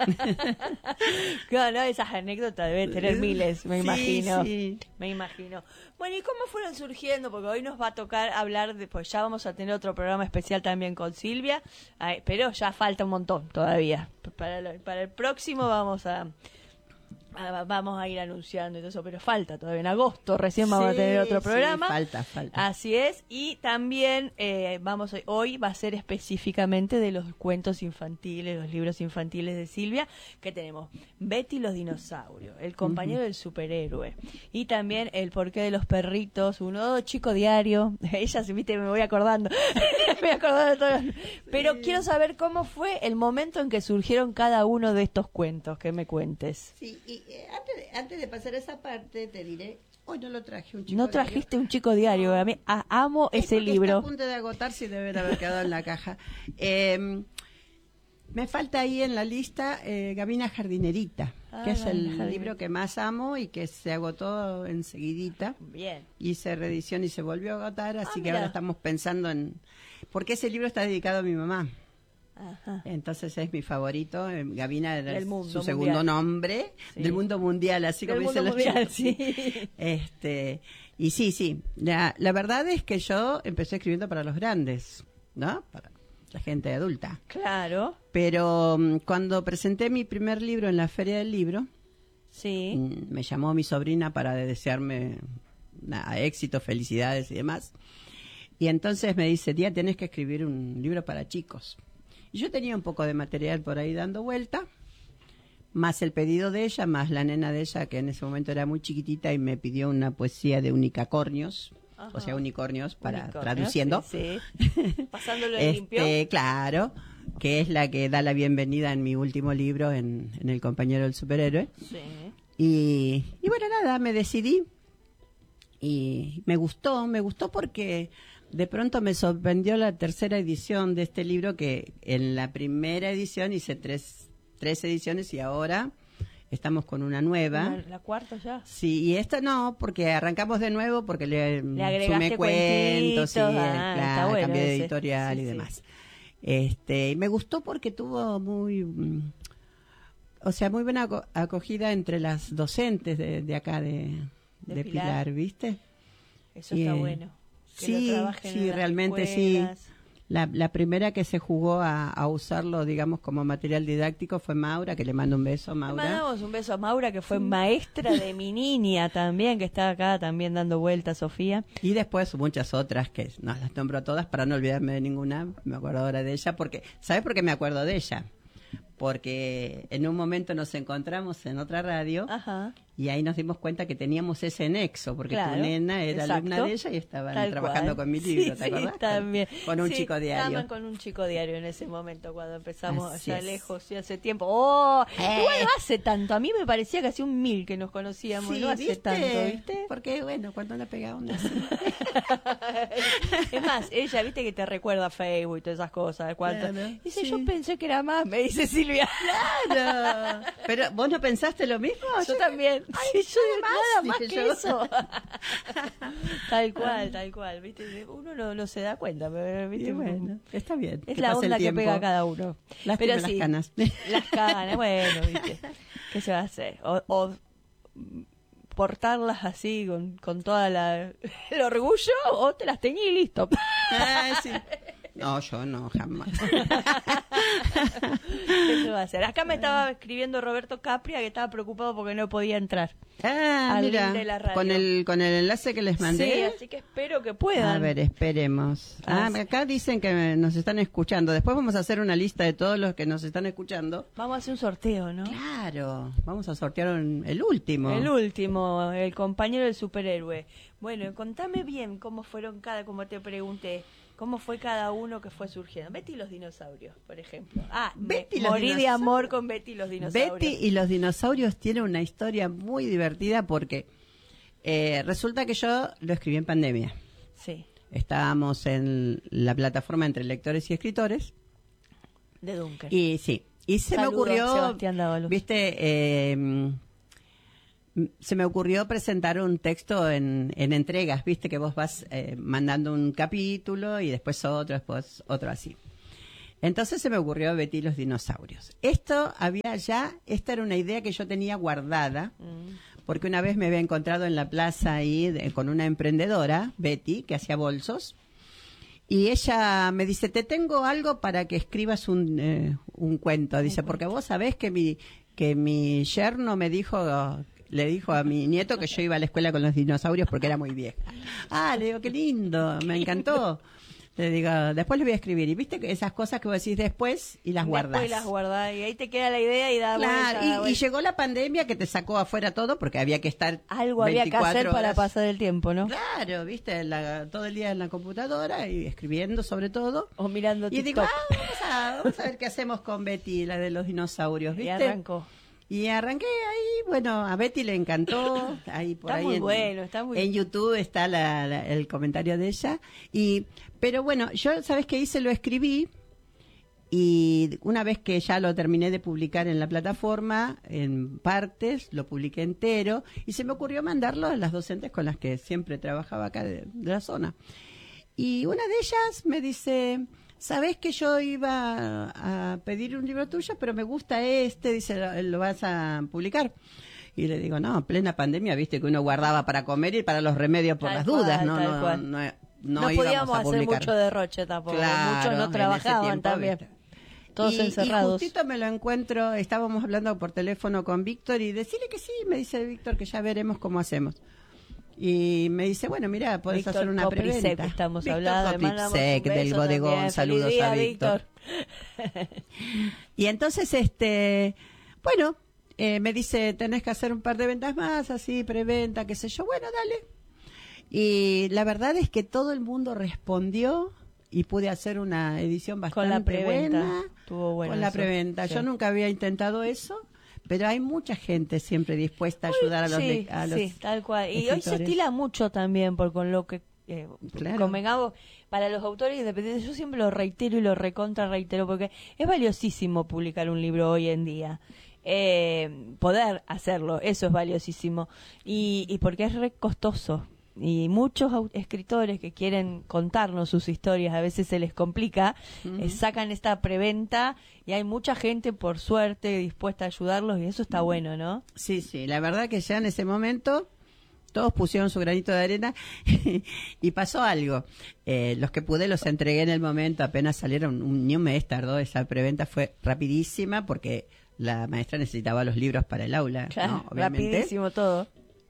Claro, no, esas anécdotas deben tener miles, me imagino. Sí. Me imagino. Bueno, ¿y cómo fueron surgiendo? Porque hoy nos va a tocar hablar de, pues ya vamos a tener otro programa especial también con Silvia, pero ya falta un montón todavía. Para el próximo vamos a ir anunciando y todo eso, pero falta todavía. En agosto recién vamos a tener otro programa. Falta. Así es, y también hoy va a ser específicamente de los cuentos infantiles, los libros infantiles de Silvia, que tenemos Betty los dinosaurios, El compañero del superhéroe, y también El porqué de los perritos, uno chico diario. Ella, viste, me voy acordando, me voy acordando de todos. Pero quiero saber cómo fue el momento en que surgieron cada uno de estos cuentos, que me cuentes. Sí, y antes de pasar a esa parte, te diré, hoy no lo traje un chico No diario. trajiste un chico diario, a mí amo ese libro. Está a punto de agotarse y debe de haber quedado en la caja. Me falta ahí en la lista Gabina Jardinerita, que es el libro que más amo y que se agotó enseguidita. Bien. Hice reedición y se volvió a agotar, así que mira. ahora estamos pensando en... Porque ese libro está dedicado a mi mamá. Ajá. Entonces es mi favorito. Gabina era Del mundo su mundial. segundo nombre, Sí. del mundo mundial, así Del como dicen mundo los mundial, chicos. sí. Y sí, la verdad es que yo empecé escribiendo para los grandes, ¿no? Para la gente adulta. Claro. Pero cuando presenté mi primer libro en la Feria del Libro, Sí. me llamó mi sobrina para desearme éxito, felicidades y demás. Y entonces me dice, tía, tenés que escribir un libro para chicos. Y yo tenía un poco de material por ahí dando vuelta, más el pedido de ella, más la nena de ella, que en ese momento era muy chiquitita y me pidió una poesía de unicornios, o sea, unicornios, traduciendo. Sí. Pasándolo en limpio. Claro, que es la que da la bienvenida en mi último libro, en El compañero del superhéroe. Sí. Y bueno, nada, me decidí y me gustó porque de pronto me sorprendió la tercera edición de este libro, que en la primera edición hice tres ediciones y ahora estamos con una nueva. ¿La cuarta ya? Sí, y esta no, porque arrancamos de nuevo, porque le agregaste sumé cuentos, sí, está bueno cambié de ese. editorial Sí, y sí. demás. Y me gustó porque tuvo muy buena acogida entre las docentes de acá de Pilar, ¿viste? Eso está bueno. Que lo Sí, trabajen en las realmente escuelas. sí. La primera que se jugó a usarlo, digamos, como material didáctico fue Maura, que le mando un beso, Le Maura. mandamos un beso a Maura, que fue maestra de mi niña también, que está acá también dando vueltas, Sofía. Y después muchas otras que no las nombro todas para no olvidarme de ninguna. Me acuerdo ahora de ella porque... ¿Sabes por qué me acuerdo de ella? Porque en un momento nos encontramos en otra radio. Ajá. Y ahí nos dimos cuenta que teníamos ese nexo, porque Claro, tu nena era exacto. alumna de ella y estaban Tal trabajando cual. con mi libro, Sí, ¿te acordás? sí, también. Con un Sí, chico diario. estaban con un chico diario en ese momento, cuando empezamos Así allá es. lejos, sí, hace tiempo. ¡Oh! Igual no hace tanto. A mí me parecía que hacía 1000 que nos conocíamos. Sí, No hace ¿viste? tanto, ¿viste? Porque, bueno, cuando la pega onda así. Es más, ella, viste que te recuerda a Facebook y todas esas cosas. ¿Cuánto? Claro, Dice, sí. yo pensé que era más, me dice Silvia. Claro. Pero, ¿vos no pensaste lo mismo? Yo también. Ay, Sí, yo nada más dije que yo. eso. Tal cual, ¿viste? Uno no se da cuenta, pero ¿viste? Y bueno, está bien. Es que la pase el onda que tiempo. pega cada uno. Lástima Pero las sí, canas. Las canas, bueno, ¿viste? ¿Qué se va a hacer? O portarlas así con toda el orgullo, o te las teñí y listo. Sí. No, yo no, jamás. ¿Qué se va a hacer? Acá me estaba escribiendo Roberto Capria, que estaba preocupado porque no podía entrar. Al Mira, link de la radio. con el enlace que les mandé. Sí, así que espero que puedan. A ver, esperemos. Acá dicen que nos están escuchando. Después vamos a hacer una lista de todos los que nos están escuchando. Vamos a hacer un sorteo, ¿no? Claro, vamos a sortear el último. El último, el compañero del superhéroe. Bueno, contame bien cómo fueron como te pregunté, cómo fue cada uno que fue surgiendo. Betty y los dinosaurios, por ejemplo. Morí de amor con Betty y los dinosaurios. Betty y los dinosaurios tiene una historia muy divertida porque resulta que yo lo escribí en pandemia. Sí. Estábamos en la plataforma entre lectores y escritores. De Dunker. Y sí, y se me Saludos, ocurrió, Sebastián Dávalos. viste, se me ocurrió presentar un texto en entregas, viste que vos vas mandando un capítulo y después otro así. Entonces se me ocurrió Betty y los dinosaurios. Esta era una idea que yo tenía guardada, porque una vez me había encontrado en la plaza ahí con una emprendedora, Betty, que hacía bolsos, y ella me dice, te tengo algo para que escribas un cuento. Dice, porque vos sabés que mi yerno le dijo a mi nieto que yo iba a la escuela con los dinosaurios porque era muy vieja. Le digo, qué lindo, me encantó. Le digo, después le voy a escribir. Y viste que esas cosas que vos decís después y las guardás. Después las guardás y ahí te queda la idea y da vuelta. Y llegó la pandemia que te sacó afuera todo porque había que estar algo había que hacer horas. Para pasar el tiempo, ¿no? Claro, viste, todo el día en la computadora y escribiendo sobre todo. O mirando TikTok. Y digo, vamos a ver qué hacemos con Betty, la de los dinosaurios, ¿viste? Y arrancó. Y arranqué ahí, bueno, a Betty le encantó. Ahí por está ahí muy bueno, está muy en YouTube está el comentario de ella. Pero bueno, yo, ¿sabes qué hice? Lo escribí y una vez que ya lo terminé de publicar en la plataforma, en partes, lo publiqué entero y se me ocurrió mandarlo a las docentes con las que siempre trabajaba acá de la zona. Y una de ellas me dice... ¿Sabés que yo iba a pedir un libro tuyo, pero me gusta dice, ¿lo vas a publicar? Y le digo, no, plena pandemia, viste que uno guardaba para comer y para los remedios por las dudas, no podíamos hacer publicar. Mucho derroche tampoco, claro, muchos no trabajaban tiempo, también. ¿viste? Todos encerrados. Y justito me lo encuentro, estábamos hablando por teléfono con Víctor y decirle que sí, me dice Víctor que ya veremos cómo hacemos. Y me dice, bueno, mira, podés Víctor hacer una Koprisek, preventa. estamos Víctor hablando, Koprisek, del Bodegón, saludos día, a Víctor. Y entonces, bueno, me dice, tenés que hacer un par de ventas más, así, preventa, qué sé yo, bueno, dale. Y la verdad es que todo el mundo respondió y pude hacer una edición bastante buena. Estuvo bueno con la eso, preventa. sí. Yo nunca había intentado eso. Pero hay mucha gente siempre dispuesta a ayudar a los sí, tal cual. Y escritores. hoy se estila mucho también con lo que claro. convengamos para los autores independientes. Yo siempre lo reitero y lo recontra reitero porque es valiosísimo publicar un libro hoy en día. Poder hacerlo, eso es valiosísimo. Y porque es re costoso. Y muchos escritores que quieren contarnos sus historias, a veces se les complica, sacan esta preventa y hay mucha gente, por suerte, dispuesta a ayudarlos y eso está bueno, ¿no? Sí, la verdad que ya en ese momento todos pusieron su granito de arena y pasó algo. Los que pude los entregué en el momento, apenas salieron, ni un mes tardó, esa preventa fue rapidísima porque la maestra necesitaba los libros para el aula, claro, ¿no? Obviamente. Rapidísimo todo.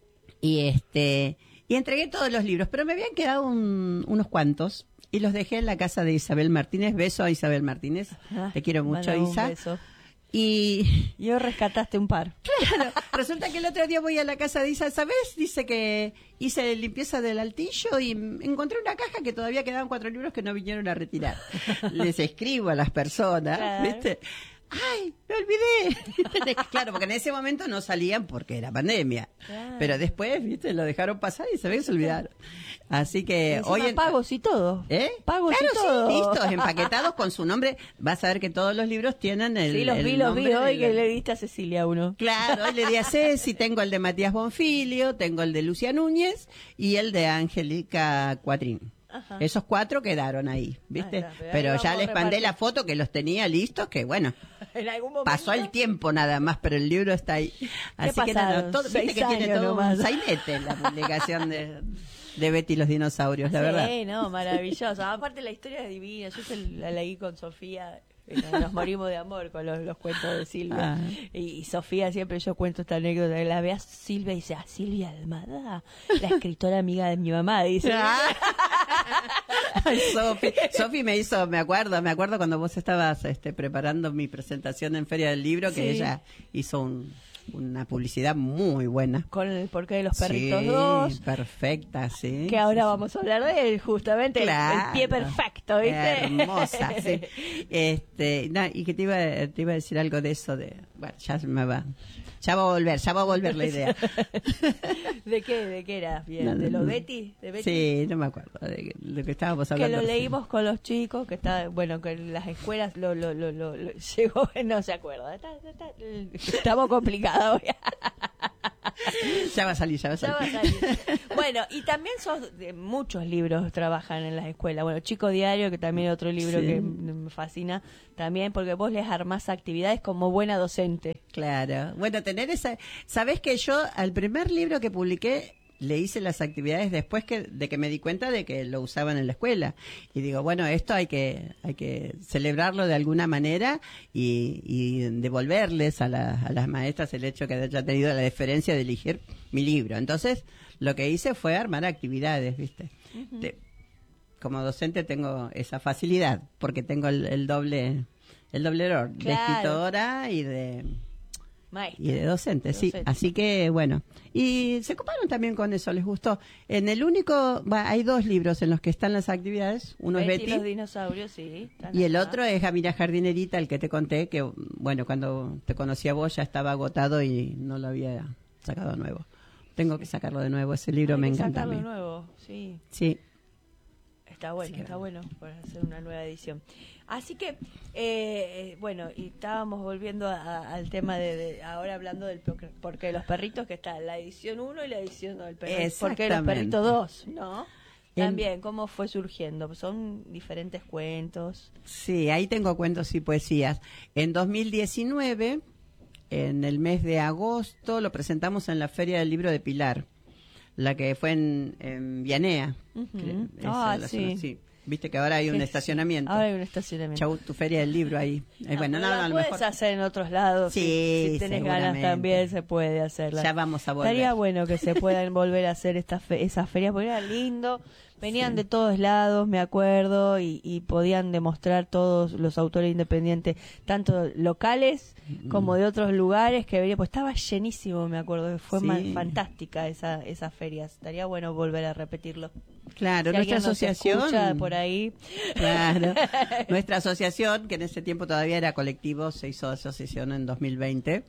Y entregué todos los libros, pero me habían quedado unos cuantos y los dejé en la casa de Isabel Martínez. Beso a Isabel Martínez. Te quiero mucho, Isa. Beso. Y hoy rescataste un par. Claro, resulta que el otro día voy a la casa de Isa, ¿sabes? Dice que hice limpieza del altillo y encontré una caja que todavía quedaban 4 libros que no vinieron a retirar. Les escribo a las personas, claro. ¿viste? ¡Ay, me olvidé! Claro, porque en ese momento no salían porque era pandemia. Claro. Pero después, ¿viste? Lo dejaron pasar y se ve que se olvidaron. Así que hoy... Pagos y todo. Pagos claro, y todo. Sí, listos, empaquetados con su nombre. Vas a ver que todos los libros tienen el Sí, los vi hoy que le diste a Cecilia uno. Claro, hoy le di a Ceci, tengo el de Matías Bonfilio, tengo el de Lucia Núñez y el de Angélica Cuatrín. Ajá. Esos 4 quedaron ahí, ¿viste? Está, pero ya les mandé la foto que los tenía listos, que bueno, en algún momento pasó el tiempo nada más, pero el libro está ahí. Así que nada, viste que tiene todo un sainete la publicación de Betty y los dinosaurios, la verdad. Sí, no, maravilloso. Aparte la historia es divina, yo la leí con Sofía. Nos morimos de amor con los cuentos de Silvia. Y Sofía siempre yo cuento esta anécdota. La ve a Silvia y dice, Silvia Almada, la escritora amiga de mi mamá, dice. Sofi me hizo, me acuerdo cuando vos estabas preparando mi presentación en Feria del Libro, que ella hizo una publicidad muy buena. Con el porqué de los perritos 2. Perfecta, sí. Que ahora vamos a hablar de él, justamente. Claro, el pie perfecto, ¿viste? Hermosa, sí. Y que te iba a decir algo de eso bueno, ya va a volver la idea. ¿De qué era? Bien, ¿de lo Betty? ¿De Betty? Sí, no me acuerdo de lo que estábamos hablando. Que lo leímos con los chicos, que está, bueno, que en las escuelas lo llegó, no se acuerda. Estamos complicados. Ya va a salir, ya va a Ya salir. va a salir. Bueno, y también sos de muchos libros trabajan en las escuelas. Bueno, Chico Diario, que también es otro libro Sí. que me fascina también, porque vos les armás actividades como buena docente. Claro. Bueno, tener esa... ¿Sabés que yo al primer libro que publiqué le hice las actividades después de que me di cuenta de que lo usaban en la escuela? Y digo, bueno, esto hay que celebrarlo de alguna manera y devolverles a las maestras el hecho que haya tenido la deferencia de elegir mi libro. Entonces, lo que hice fue armar actividades, ¿viste? Como docente tengo esa facilidad, porque tengo el doble error, de Claro. escritora y de Maestra. docente, sí. Docente. Así que, bueno. Y se ocuparon también con eso, les gustó. En el único, hay 2 libros en los que están las actividades. Uno es Betty y los Betty dinosaurios, sí. están y el acá. otro es Gamira Jardinerita, el que te conté, que, bueno, cuando te conocí a vos ya estaba agotado y no lo había sacado nuevo. Tengo que sacarlo de nuevo, ese libro Hay me que encanta a sacarlo mí. nuevo, sí. Sí. Está bueno, Así que está bueno para hacer una nueva edición. Así que, bueno, y estábamos volviendo al tema ahora hablando del porque de los perritos, que está la edición 1 y la edición 2 del perrito. Porque los Exactamente. perritos 2, ¿no? En- También, ¿cómo fue surgiendo? Son diferentes cuentos. Sí, ahí tengo cuentos y poesías. En 2019, en el mes de agosto, lo presentamos en la Feria del Libro de Pilar, la que fue en Vianea. Ujú. Esa es la Sí. zona, Viste que ahora hay un Sí, sí. estacionamiento. Ahora hay un estacionamiento. Chau, tu Feria del Libro ahí. Bueno, pero nada, la a lo puedes mejor hacer en otros lados. Sí, si tenés ganas seguramente. también se puede hacerla. ya vamos a volver. Estaría bueno que se puedan volver a hacer esas ferias, porque era lindo. Venían Sí. de todos lados, me acuerdo, y podían demostrar todos los autores independientes, tanto locales como de otros lugares que venían. Pues estaba llenísimo, me acuerdo. Fue Sí. fantástica esas ferias. Estaría bueno volver a repetirlo. Claro, Si nuestra alguien nos asociación. escucha por ahí. Claro. Nuestra asociación, que en ese tiempo todavía era colectivo, se hizo asociación en 2020.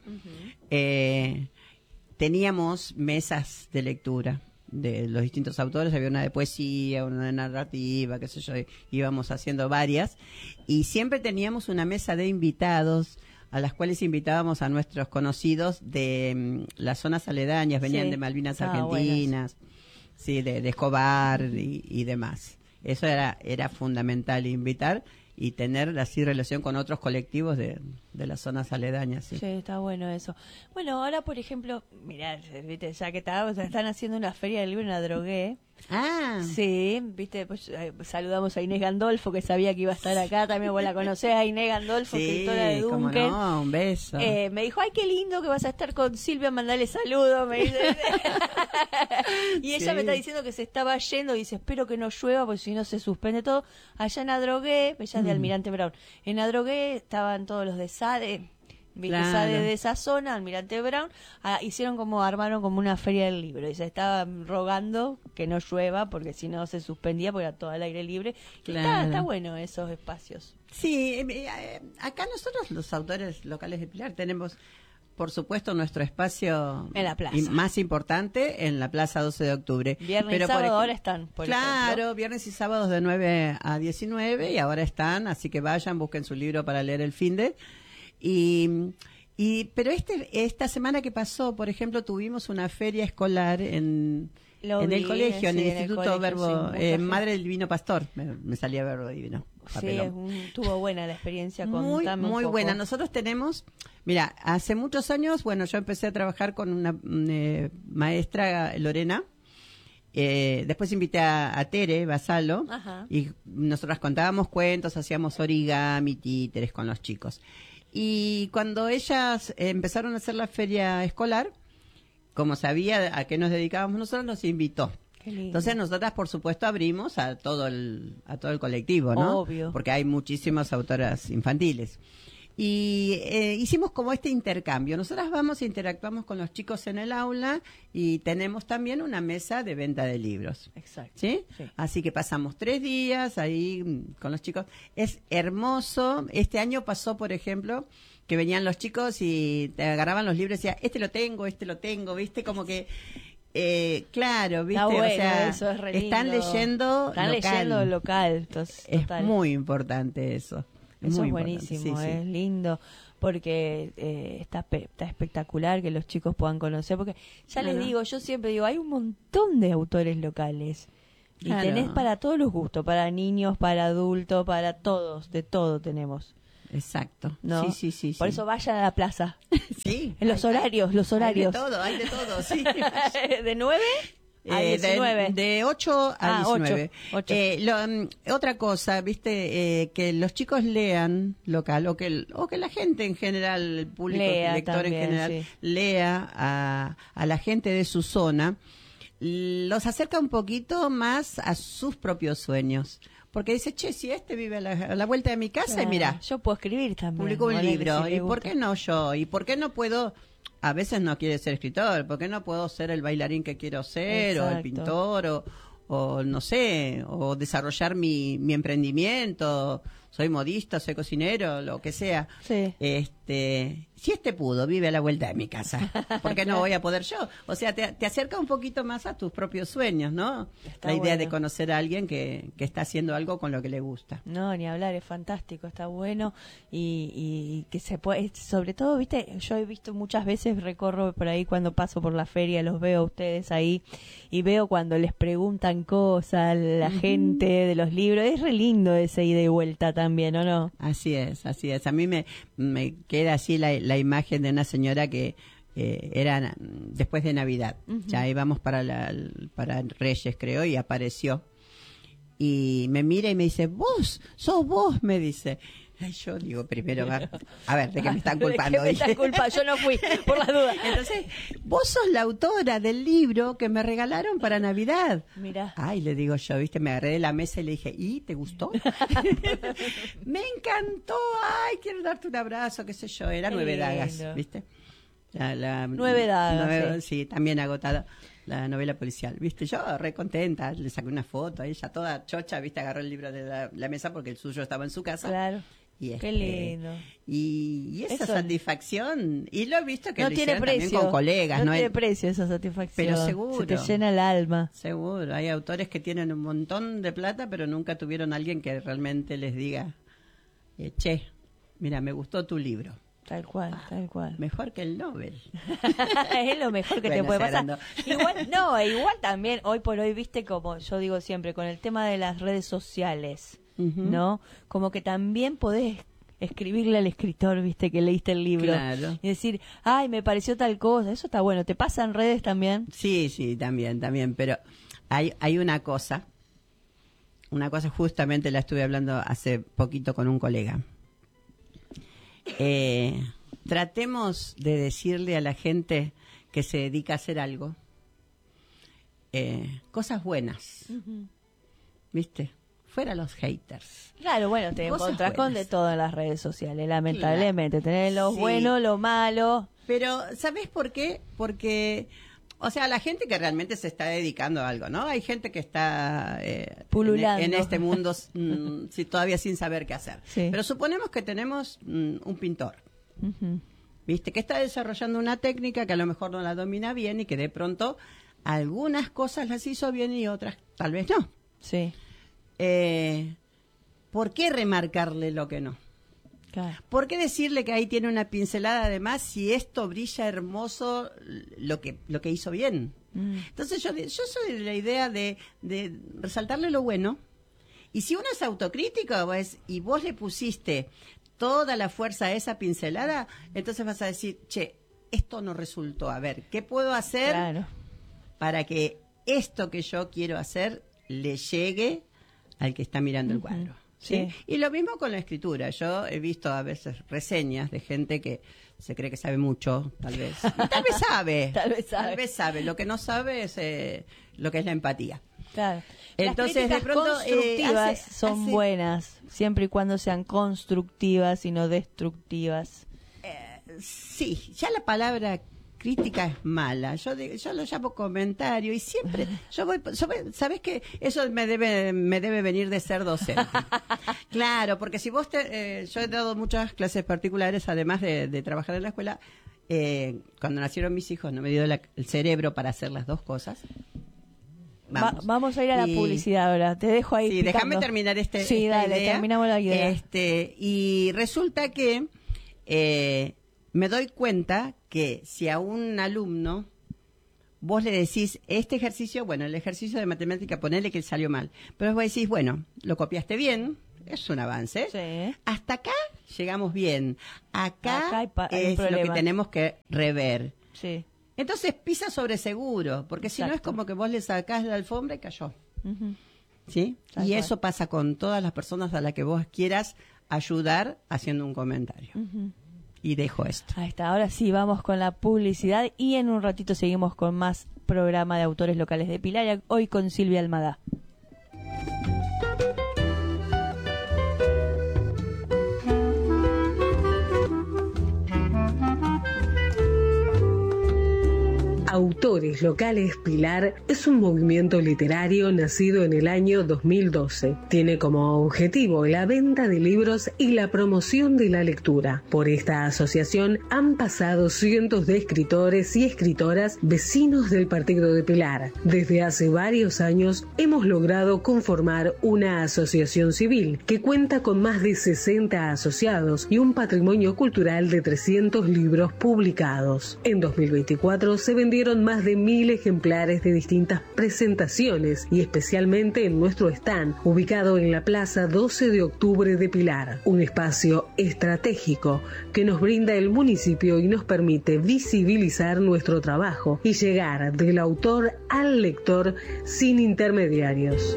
Teníamos mesas de lectura de los distintos autores, había una de poesía, una de narrativa, qué sé yo, íbamos haciendo varias, y siempre teníamos una mesa de invitados a las cuales invitábamos a nuestros conocidos de las zonas aledañas, venían Sí. de Malvinas Ah, Argentinas, sí, de Escobar y demás. Eso era fundamental, invitar y tener así relación con otros colectivos de las zonas aledañas. Sí. Sí, está bueno eso. Bueno, ahora, por ejemplo, mirá, viste, ya que están haciendo una feria del libro en Adrogué. Ah, Sí, viste, pues saludamos a Inés Gandolfo, que sabía que iba a estar acá. También vos la conocés, a Inés Gandolfo, escritora de cómo Duncan. no, un beso. Me dijo, ay, qué lindo que vas a estar con Silvia, mandale saludos, me dice. Y ella Sí. me está diciendo que se estaba yendo, y dice, espero que no llueva, porque si no se suspende todo. Allá en Adrogué, ella es de Almirante Brown, en Adrogué estaban todos los de SADE, ¿viste? Claro. SADE de esa zona, Almirante Brown, armaron como una feria del libro, y se estaban rogando que no llueva, porque si no se suspendía, porque era todo al aire libre. Y Claro. está bueno esos espacios. Sí, acá nosotros los autores locales de Pilar tenemos, por supuesto, nuestro espacio En la plaza. más importante en la Plaza 12 de Octubre. Viernes y por sábado ej- ahora están, por Claro, ejemplo. viernes y sábados de 9 a 19 y ahora están, así que vayan, busquen su libro para leer el finde. Pero esta semana que pasó, por ejemplo, tuvimos una feria escolar en el colegio, en sí, el en el Instituto colegio, Verbo, sí, mucha gente. Madre del Divino Pastor, me salía Verbo Divino. Sí, papelón. estuvo buena la experiencia. Muy, Contame un muy poco. buena. Nosotros tenemos, mira, hace muchos años, bueno, yo empecé a trabajar con una maestra, Lorena. Después invité a Tere Basalo Ajá. y nosotras contábamos cuentos, hacíamos origami, títeres con los chicos. Y cuando ellas empezaron a hacer la feria escolar, como sabía a qué nos dedicábamos nosotros, nos invitó. Qué lindo. Entonces nosotras, por supuesto, abrimos a todo el colectivo, ¿no? Obvio. Porque hay muchísimas autoras infantiles. Y hicimos como este intercambio. Nosotras vamos e interactuamos con los chicos en el aula y tenemos también una mesa de venta de libros. Exacto. ¿Sí? Sí. Así que pasamos 3 días ahí con los chicos. Es hermoso. Este año pasó, por ejemplo, que venían los chicos y te agarraban los libros y decían, este lo tengo, ¿viste? Como que... claro, ¿viste? Está bueno, o sea, eso es re están lindo. leyendo Están local. leyendo local. Entonces, Es total. muy importante eso. Eso muy es importante, buenísimo, sí, sí. es lindo. porque está espectacular que los chicos puedan conocer, porque ya les digo, yo siempre digo, hay un montón de autores locales. Y tenés para todos los gustos, para niños, para adultos, para todos, de todo tenemos. Exacto. ¿No? Sí. Por eso vayan a la plaza. Sí. En los horarios. Hay de todo, sí. ¿De 9 a 19? De 8 a 19. 8. Otra cosa, viste, que los chicos lean local, o que la gente en general, el público lector también, en general, lea a la gente de su zona, los acerca un poquito más a sus propios sueños. Porque dice, che, si vive a la vuelta de mi casa, y mira, yo puedo escribir también. Publicó un libro, ¿y por qué no yo? ¿Y por qué no puedo? A veces no quiere ser escritor, ¿por qué no puedo ser el bailarín que quiero ser? Exacto. O el pintor, o no sé, o desarrollar mi emprendimiento? Soy modista, soy cocinero, lo que sea. Sí. Si pudo, vive a la vuelta de mi casa, ¿por qué no voy a poder yo? O sea, te acerca un poquito más a tus propios sueños, ¿no? Está la idea de conocer a alguien que está haciendo algo con lo que le gusta. No, ni hablar, es fantástico, está bueno y que se puede, sobre todo, viste, yo he visto muchas veces, recorro por ahí cuando paso por la feria, los veo a ustedes ahí y veo cuando les preguntan cosas, la gente de los libros, es re lindo ese ida y vuelta también, ¿o no? Así es. A mí me queda así la imagen de una señora que era después de Navidad, ya íbamos para Reyes, creo, y apareció y me mira y me dice, sos vos, me dice. Ay, yo digo, primero, a ver, ¿de qué me están culpando? ¿De qué me están culpando? Yo no fui, por la duda. Entonces, vos sos la autora del libro que me regalaron para Navidad. Mirá. Ay, le digo yo, viste, me agarré de la mesa y le dije, ¿y te gustó? Me encantó, ay, quiero darte un abrazo, qué sé yo, era 9 dagas, ¿viste? 9 dagas. Sí, también agotada. La novela policial, ¿viste? Yo re contenta, le saqué una foto a ella, toda chocha, ¿viste? Agarró el libro de la mesa porque el suyo estaba en su casa. Claro. Qué lindo. Y esa satisfacción, y lo he visto que no lo tiene hicieron precio, también con colegas. No tiene precio esa satisfacción. Pero seguro. Se te llena el alma. Seguro. Hay autores que tienen un montón de plata, pero nunca tuvieron a alguien que realmente les diga, che, mira, me gustó tu libro. Tal cual. Mejor que el Nobel. Es lo mejor que te puede pasar. Igual también, hoy por hoy, viste, como yo digo siempre, con el tema de las redes sociales, ¿no? Como que también podés escribirle al escritor, viste, que leíste el libro. Claro. Y decir, ay, me pareció tal cosa. Eso está bueno. ¿Te pasa en redes también? Sí, también. Pero hay una cosa justamente la estuve hablando hace poquito con un colega. Tratemos de decirle a la gente que se dedica a hacer algo cosas buenas, ¿viste? Fuera los haters. Claro, bueno, te encontrás con de todo en las redes sociales, lamentablemente. Tener lo bueno, lo malo. Pero, ¿sabés por qué? Porque, o sea, la gente que realmente se está dedicando a algo, ¿no? Hay gente que está pululando en este mundo todavía sin saber qué hacer. Sí. Pero suponemos que tenemos un pintor, ¿viste? Que está desarrollando una técnica que a lo mejor no la domina bien y que de pronto algunas cosas las hizo bien y otras tal vez no. Sí. ¿Por qué remarcarle lo que no? Claro. ¿Por qué decirle que ahí tiene una pincelada de más si esto brilla hermoso lo que hizo bien? Entonces yo soy de la idea de resaltarle lo bueno, y si uno es autocrítico y vos le pusiste toda la fuerza a esa pincelada, entonces vas a decir, che, esto no resultó, a ver, ¿qué puedo hacer para que esto que yo quiero hacer le llegue al que está mirando el cuadro? ¿Sí? Y lo mismo con la escritura. Yo he visto a veces reseñas de gente que se cree que sabe mucho, tal vez. Tal vez sabe. Lo que no sabe es lo que es la empatía. Claro. Entonces, las críticas constructivas son buenas, siempre y cuando sean constructivas y no destructivas. Sí, ya la palabra crítica es mala. Yo lo llamo comentario y siempre ¿sabés qué? Eso me debe venir de ser docente. Claro, porque si vos yo he dado muchas clases particulares, además de trabajar en la escuela. Cuando nacieron mis hijos no me dio el cerebro para hacer las dos cosas. Vamos a ir a la publicidad ahora. Te dejo ahí. Sí, déjame terminar Sí, dale, idea. terminamos la idea. Y resulta que me doy cuenta que si a un alumno vos le decís, este ejercicio, bueno, el ejercicio de matemática, ponele que salió mal, pero vos decís, bueno, lo copiaste bien, es un avance, Sí. hasta acá llegamos bien, acá hay es lo que tenemos que rever. Sí. Entonces pisa sobre seguro, porque si no es Exacto. como que vos le sacás la alfombra y cayó. Ujú. ¿Sí? Tal Y cual. eso pasa con todas las personas a las que vos quieras ayudar haciendo un comentario. Ujú. Y dejo esto. Ahí está, ahora sí, vamos con la publicidad y en un ratito seguimos con más programa de autores locales de Pilar, hoy con Silvia Almada. Autores Locales Pilar es un movimiento literario nacido en el año 2012. Tiene como objetivo la venta de libros y la promoción de la lectura. Por esta asociación han pasado cientos de escritores y escritoras vecinos del partido de Pilar. Desde hace varios años hemos logrado conformar una asociación civil que cuenta con más de 60 asociados y un patrimonio cultural de 300 libros publicados. En 2024 se vendieron más de 1000 ejemplares de distintas presentaciones y especialmente en nuestro stand, ubicado en la Plaza 12 de Octubre de Pilar, un espacio estratégico que nos brinda el municipio y nos permite visibilizar nuestro trabajo y llegar del autor al lector sin intermediarios.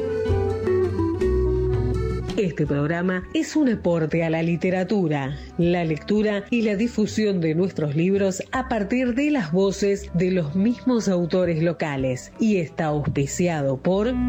Este programa es un aporte a la literatura, la lectura y la difusión de nuestros libros a partir de las voces de los mismos autores locales y está auspiciado por El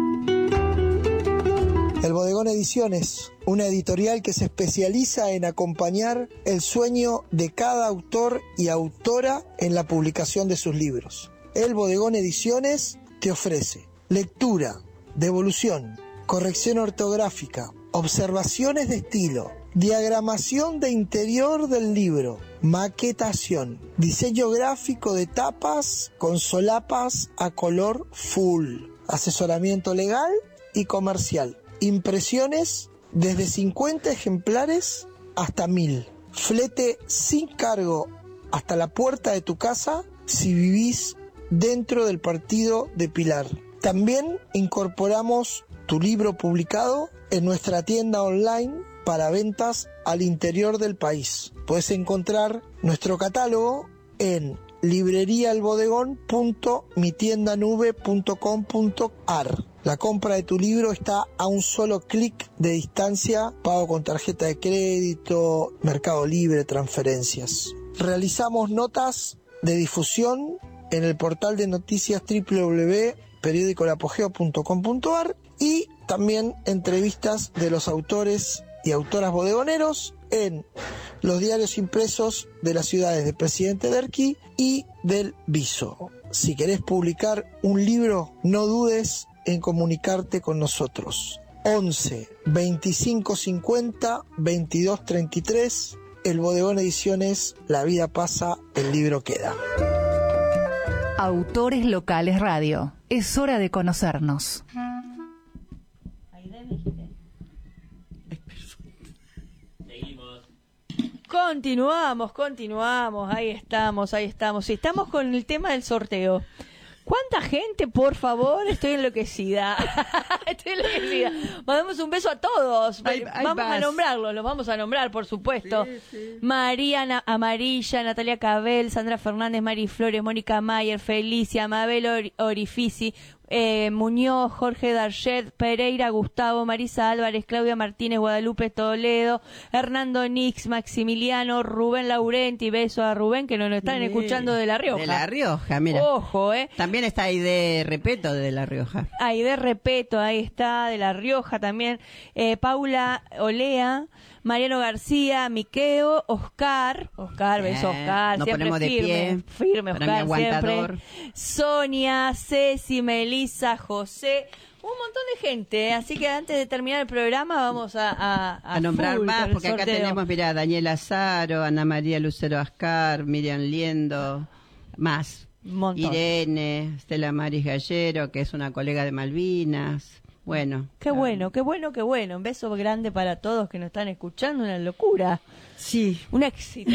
Bodegón Ediciones, una editorial que se especializa en acompañar el sueño de cada autor y autora en la publicación de sus libros. El Bodegón Ediciones te ofrece lectura, devolución, corrección ortográfica, observaciones de estilo, diagramación de interior del libro, maquetación, diseño gráfico de tapas con solapas a color full, asesoramiento legal y comercial, impresiones desde 50 ejemplares hasta 1000, flete sin cargo hasta la puerta de tu casa si vivís dentro del partido de Pilar. También incorporamos tu libro publicado en nuestra tienda online para ventas al interior del país. Puedes encontrar nuestro catálogo en librerialbodegón.mitiendanube.com.ar. La compra de tu libro está a un solo clic de distancia, pago con tarjeta de crédito, Mercado Libre, transferencias. Realizamos notas de difusión en el portal de noticias www.periodicolapogeo.com.ar y también entrevistas de los autores y autoras bodegoneros en los diarios impresos de las ciudades de Presidente Derqui y del Viso. Si querés publicar un libro, no dudes en comunicarte con nosotros. 11 25 50 22 33. El Bodegón Ediciones, la vida pasa, el libro queda. Autores Locales Radio. Es hora de conocernos. Continuamos, ahí estamos. Sí, estamos con el tema del sorteo. ¿Cuánta gente, por favor? Estoy enloquecida. Mandamos un beso a todos. Vamos a nombrarlos, los vamos a nombrar, por supuesto. Sí. María Amarilla, Natalia Cabel, Sandra Fernández, Mari Flores, Mónica Mayer, Felicia, Mabel Orifici, Muñoz, Jorge Darchet, Pereira, Gustavo, Marisa Álvarez, Claudia Martínez, Guadalupe Toledo, Hernando Nix, Maximiliano, Rubén Laurenti, beso a Rubén, que nos están escuchando de La Rioja. De La Rioja, mira. Ojo, También está Aide Repeto de La Rioja. Aide Repeto, ahí está, de La Rioja también. Paula Olea, Mariano García, Miqueo, Oscar, beso Oscar, nos siempre ponemos de firme para Oscar, siempre. Sonia, Ceci, Melissa, José, un montón de gente, así que antes de terminar el programa vamos a nombrar más, porque acá sorteo. tenemos, mira, Daniela Azaro, Ana María Lucero Ascar, Miriam Liendo, más. Un montón. Irene, Estela Maris Gallero, que es una colega de Malvinas. Bueno. Qué bueno, qué bueno, qué bueno. Un beso grande para todos que nos están escuchando, una locura. Sí. Un éxito.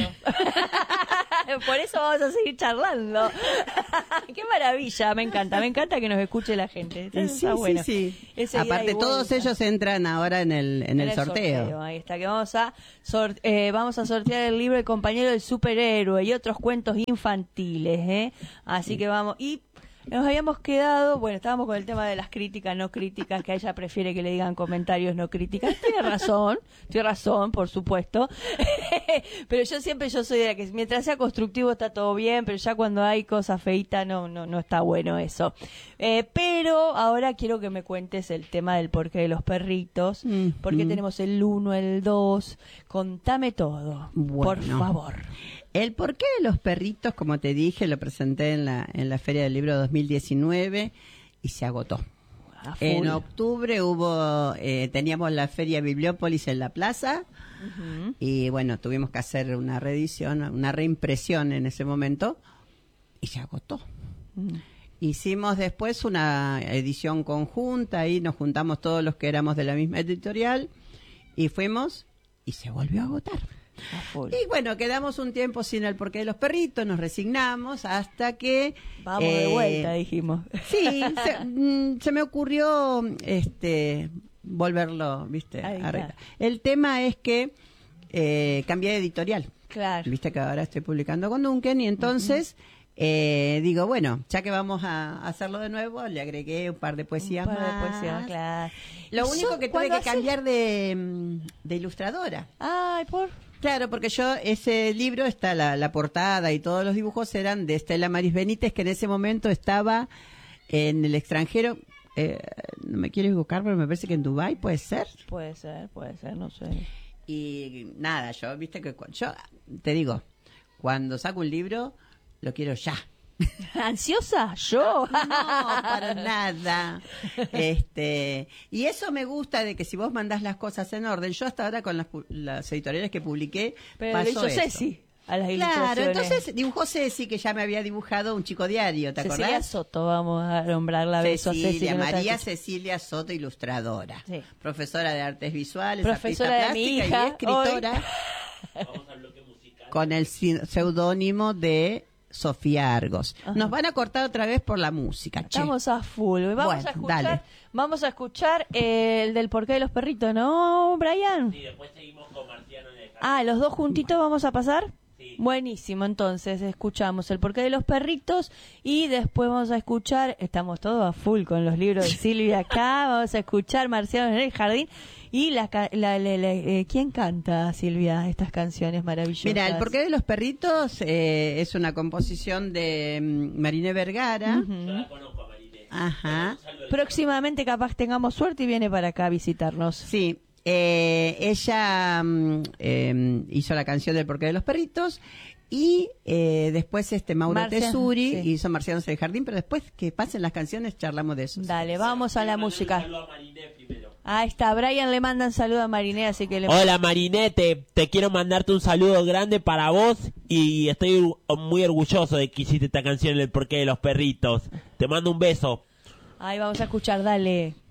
Por eso vamos a seguir charlando. Qué maravilla, me encanta que nos escuche la gente. Sí, bueno. sí. Esa ida Aparte, y todos vuelta. ellos entran ahora en el sorteo. Ahí está, que vamos a sortear el libro El compañero del superhéroe y otros cuentos infantiles, ¿eh? Así que vamos. Y nos habíamos quedado, bueno, estábamos con el tema de las críticas, no críticas, que ella prefiere que le digan comentarios no críticas. Tiene razón, por supuesto. Pero yo soy de la que mientras sea constructivo está todo bien, pero ya cuando hay cosas feitas no está bueno eso. Pero ahora quiero que me cuentes el tema del porqué de los perritos, porque tenemos el 1, el 2. Contame todo, por favor. El porqué de los perritos, como te dije, lo presenté en la Feria del Libro 2019 y se agotó. En octubre teníamos la Feria Bibliópolis en la plaza y bueno, tuvimos que hacer una reedición, una reimpresión en ese momento y se agotó. Hicimos después una edición conjunta y nos juntamos todos los que éramos de la misma editorial y fuimos y se volvió a agotar. Y bueno, quedamos un tiempo sin el porqué de los perritos, nos resignamos hasta que... Vamos de vuelta, dijimos. Sí, se me ocurrió volverlo, ¿viste? El tema es que cambié de editorial. Claro. Viste que ahora estoy publicando con Duncan y entonces... digo, bueno, ya que vamos a hacerlo de nuevo, le agregué un par de poesías más. Claro. Lo único que tuve que cambiar de ilustradora. Ay, Claro, porque ese libro está la portada y todos los dibujos eran de Estela Maris Benítez, que en ese momento estaba en el extranjero. No me quiero equivocar, pero me parece que en Dubái, ¿puede ser? Puede ser, no sé. Y nada, yo te digo, cuando saco un libro, lo quiero ya. ¿Ansiosa? ¿Yo? No, para nada. Y eso me gusta de que si vos mandás las cosas en orden, yo hasta ahora con las editoriales que publiqué, pero pasó lo hizo eso. Ceci a las Claro, ilustraciones. entonces dibujó Ceci, que ya me había dibujado un chico diario, ¿te Cecilia acordás? Soto, vamos a nombrarla. Beso a Ceci, Cecilia, que no está María escuchando. Cecilia Soto, ilustradora, Sí. profesora de artes visuales, Profesora artista de mi plástica hija, y escritora, Vamos al bloque musical. con el seudónimo de Sofía Argos. Ajá. Nos van a cortar otra vez por la música, che. Estamos a full. Dale. Vamos a escuchar el del porqué de los perritos, ¿no, Brian? Sí, después seguimos con Marciano en el jardín. Los dos juntitos vamos a pasar. Sí. Buenísimo, entonces escuchamos el porqué de los perritos y después vamos a escuchar, estamos todos a full con los libros de Silvia acá, vamos a escuchar Marcianos en el jardín y ¿quién canta, Silvia, estas canciones maravillosas? Mira, el porqué de los perritos es una composición de Mariné Vergara. Yo la conozco a Marinés. Ajá. Próximamente capaz tengamos suerte y viene para acá a visitarnos. Sí, ella hizo la canción del porqué de los perritos y después Mauro Marcia, Tesuri sí. hizo Marcianos en el jardín, pero después que pasen las canciones charlamos de eso. Dale, vamos a la música. Un saludo a Marinés primero. Ahí está, Brian le mandan saludo a Mariné, así que le Hola Marinés, te quiero mandarte un saludo grande para vos y estoy muy orgulloso de que hiciste esta canción El porqué de los perritos. Te mando un beso. Ahí vamos a escuchar, dale.